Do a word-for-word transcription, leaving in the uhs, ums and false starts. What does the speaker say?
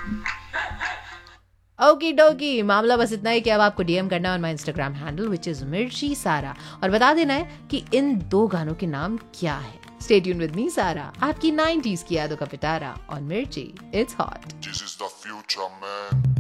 ओकी डोकी, मामला बस इतना ही कि अब आपको डीएम करना है on my Instagram handle which is मिर्ची सारा और बता देना है कि इन दो गानों के नाम क्या है। स्टे ट्यून विद मी सारा, आपकी नाइंटीज़ की यादों का पिटारा ऑन मिर्ची, it's hot. This is the future, man.